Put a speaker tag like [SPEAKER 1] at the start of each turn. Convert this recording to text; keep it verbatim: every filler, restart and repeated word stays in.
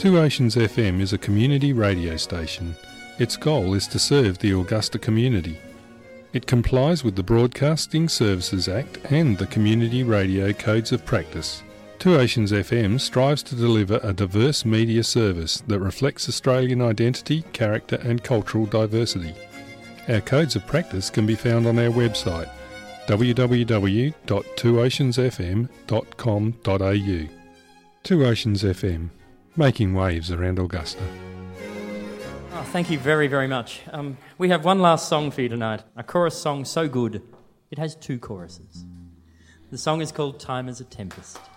[SPEAKER 1] Two Oceans F M is a community radio station. Its goal is to serve the Augusta community. It complies with the Broadcasting Services Act and the Community Radio Codes of Practice. Two Oceans F M strives to deliver a diverse media service that reflects Australian identity, character and cultural diversity. Our codes of practice can be found on our website w w w dot two oceans f m dot com dot a u. Two Oceans F M, making waves around Augusta.
[SPEAKER 2] Oh, thank you very, very much. Um, we have one last song for you tonight, a chorus song so good, it has two choruses. The song is called Time as a Tempest.